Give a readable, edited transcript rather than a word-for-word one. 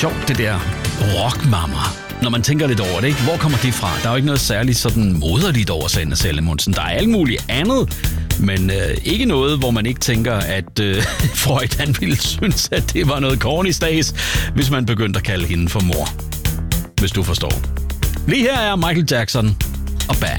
sjovt, det der rockmamma. Når man tænker lidt over det, ikke? Hvor kommer det fra? Der er jo ikke noget særligt sådan moderligt over Sanne Salomonsen. Der er alt muligt andet, men ikke noget, hvor man ikke tænker, at Freud han ville synes, at det var noget corny stads, hvis man begyndte at kalde hende for mor. Hvis du forstår. Lige her er Michael Jackson og Bad.